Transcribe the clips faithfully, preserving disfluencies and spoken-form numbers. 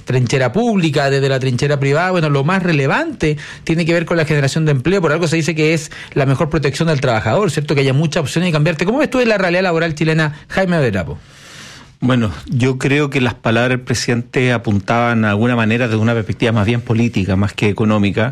trinchera pública, desde la trinchera privada. Bueno, lo más relevante tiene que ver con la generación de empleo. Por algo se dice que es la mejor protección del trabajador, ¿cierto? Que haya muchas opciones de cambiarte. ¿Cómo ves tú la realidad laboral chilena, Jaime Averapo? Bueno, yo creo que las palabras del presidente apuntaban de alguna manera desde una perspectiva más bien política, más que económica,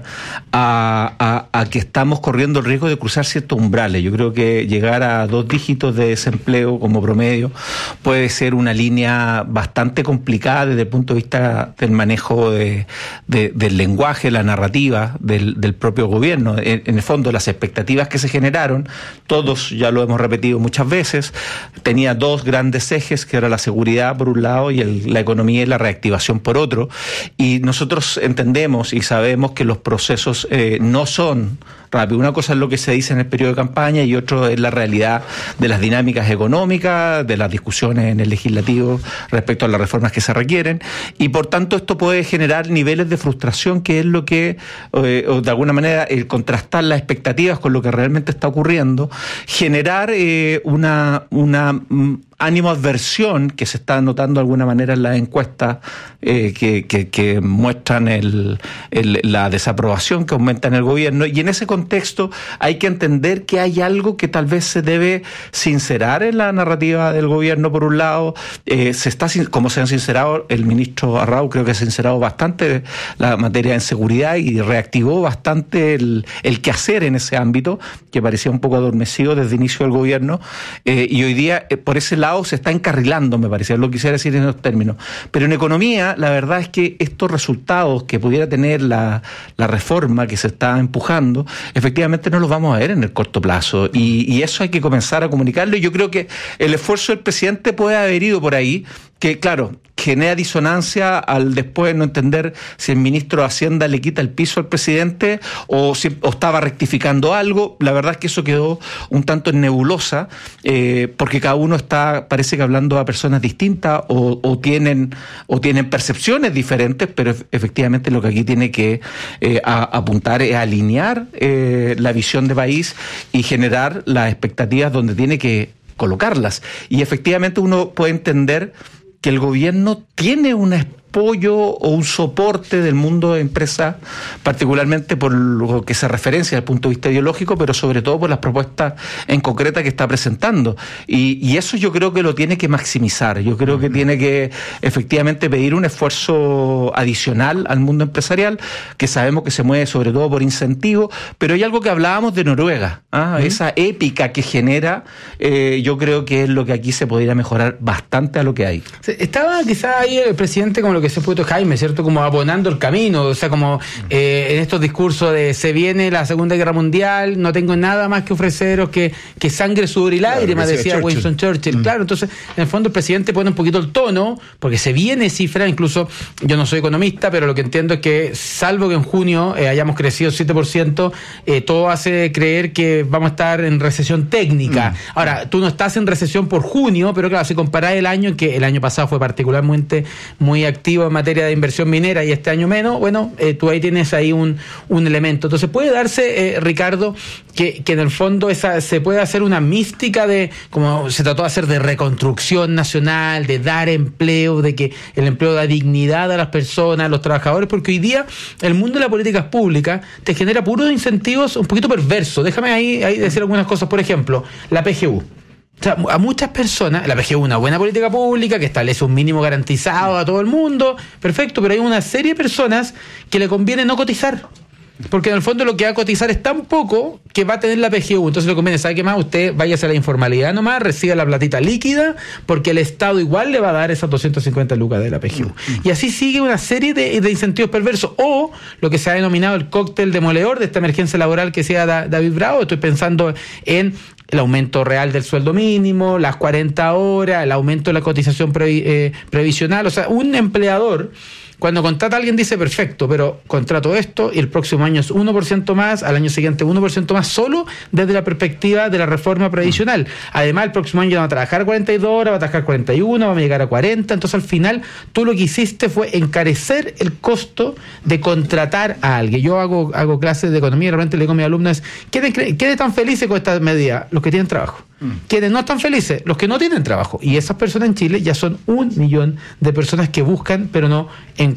a, a, a que estamos corriendo el riesgo de cruzar ciertos umbrales. Yo creo que llegar a dos dígitos de desempleo como promedio puede ser una línea bastante complicada desde el punto de vista del manejo de, de, del lenguaje, la narrativa del, del propio gobierno. En, en el fondo, las expectativas que se generaron, todos ya lo hemos repetido muchas veces, tenía dos grandes ejes, que era la seguridad por un lado y el, la economía y la reactivación por otro, y nosotros entendemos y sabemos que los procesos eh, no son rápidos. Una cosa es lo que se dice en el periodo de campaña y otro es la realidad de las dinámicas económicas, de las discusiones en el legislativo respecto a las reformas que se requieren, y por tanto esto puede generar niveles de frustración, que es lo que, eh, o de alguna manera, el contrastar las expectativas con lo que realmente está ocurriendo, generar eh, una, una mm, ánimo adversión que se está notando de alguna manera en las encuestas eh, que, que, que muestran el, el, la desaprobación que aumenta en el gobierno, y en ese contexto hay que entender que hay algo que tal vez se debe sincerar en la narrativa del gobierno. Por un lado, eh, se está, como se han sincerado, el ministro Arrau creo que ha sincerado bastante la materia de seguridad y reactivó bastante el, el quehacer en ese ámbito, que parecía un poco adormecido desde el inicio del gobierno, eh, y hoy día eh, por ese lado se está encarrilando, me parecía, lo quisiera decir en esos términos. Pero en economía, la verdad es que estos resultados que pudiera tener la, la reforma que se está empujando, efectivamente no los vamos a ver en el corto plazo, y, y eso hay que comenzar a comunicarlo, y yo creo que el esfuerzo del presidente puede haber ido por ahí, que claro, genera disonancia al después no entender si el ministro de Hacienda le quita el piso al presidente o, si, o estaba rectificando algo. La verdad es que eso quedó un tanto en nebulosa, eh, porque cada uno está, parece que hablando a personas distintas o, o tienen o tienen percepciones diferentes, pero efectivamente lo que aquí tiene que eh, a, apuntar es alinear eh, la visión de país y generar las expectativas donde tiene que colocarlas. Y efectivamente uno puede entender que el gobierno tiene un apoyo o un soporte del mundo de empresas, particularmente por lo que se referencia desde el punto de vista ideológico, pero sobre todo por las propuestas en concreta que está presentando. Y, y eso yo creo que lo tiene que maximizar. Yo creo que tiene que efectivamente pedir un esfuerzo adicional al mundo empresarial, que sabemos que se mueve sobre todo por incentivos, pero hay algo que hablábamos de Noruega, ¿ah? Uh-huh. Esa épica que genera, eh, yo creo que es lo que aquí se podría mejorar bastante a lo que hay. Estaba quizá ahí el presidente, como lo que se puso Jaime, ¿cierto? Como abonando el camino, o sea, como eh, en estos discursos de se viene la Segunda Guerra Mundial, no tengo nada más que ofreceros que, que sangre, sudor y lágrimas, claro, decía Churchill. Winston Churchill. Mm. Claro, entonces, en el fondo el presidente pone un poquito el tono, porque se viene cifra, incluso yo no soy economista, pero lo que entiendo es que, salvo que en junio eh, hayamos crecido siete por ciento, eh, todo hace creer que vamos a estar en recesión técnica. Mm. Ahora, tú no estás en recesión por junio, pero claro, si comparás el año, que el año pasado fue particularmente muy activo en materia de inversión minera y este año menos, bueno, eh, tú ahí tienes ahí un, un elemento. Entonces puede darse, eh, Ricardo, que, que en el fondo esa se puede hacer una mística de, como se trató de hacer, de reconstrucción nacional, de dar empleo, de que el empleo da dignidad a las personas, a los trabajadores, porque hoy día el mundo de las políticas públicas te genera puros incentivos un poquito perversos. Déjame ahí, ahí decir algunas cosas. Por ejemplo, la P G U. O sea, a muchas personas, la P G U, una buena política pública que establece un mínimo garantizado a todo el mundo, perfecto, pero hay una serie de personas que le conviene no cotizar, porque en el fondo lo que va a cotizar es tan poco que va a tener la P G U. Entonces le conviene, ¿sabe qué más? Usted váyase a la informalidad nomás, reciba la platita líquida, porque el Estado igual le va a dar esas doscientas cincuenta lucas de la P G U. Y así sigue una serie de, de incentivos perversos. O lo que se ha denominado el cóctel demoledor de esta emergencia laboral que sea David Bravo. Estoy pensando en el aumento real del sueldo mínimo, las cuarenta horas, el aumento de la cotización previ, eh, previsional. O sea, un empleador, cuando contrata a alguien, dice perfecto, pero contrato esto y el próximo año es uno por ciento más, al año siguiente uno por ciento más, solo desde la perspectiva de la reforma previsional. Además, el próximo año va a trabajar cuarenta y dos horas, va a trabajar cuarenta y uno, va a llegar a cuarenta. Entonces, al final, tú lo que hiciste fue encarecer el costo de contratar a alguien. Yo hago, hago clases de economía y de repente le digo a mis alumnos, ¿quiénes están felices con esta medida? Los que tienen trabajo. Quienes no están felices, los que no tienen trabajo. Y esas personas en Chile ya son un millón de personas que buscan, pero no encuentran